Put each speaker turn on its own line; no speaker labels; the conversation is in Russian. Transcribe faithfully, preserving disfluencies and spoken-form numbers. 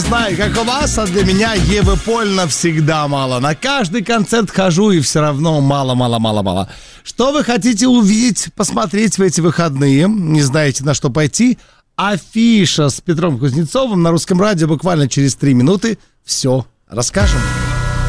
знаю, как у вас, а для меня Евы Поль навсегда мало. На каждый концерт хожу, и все равно мало-мало-мало-мало. Что вы хотите увидеть, посмотреть в эти выходные? Не знаете, на что пойти? Афиша с Петром Кузнецовым на Русском радио буквально через три минуты. Все расскажем.